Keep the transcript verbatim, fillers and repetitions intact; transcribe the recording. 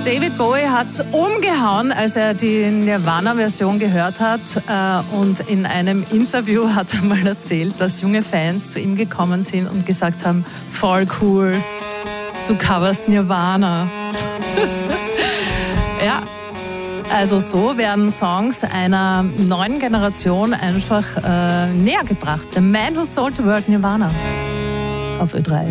David Bowie hat es umgehauen, als er die Nirvana-Version gehört hat. Und in einem Interview hat er mal erzählt, dass junge Fans zu ihm gekommen sind und gesagt haben, voll cool, du coverst Nirvana. Ja, also so werden Songs einer neuen Generation einfach äh, näher gebracht. The Man Who Sold the World, Nirvana auf Ö drei.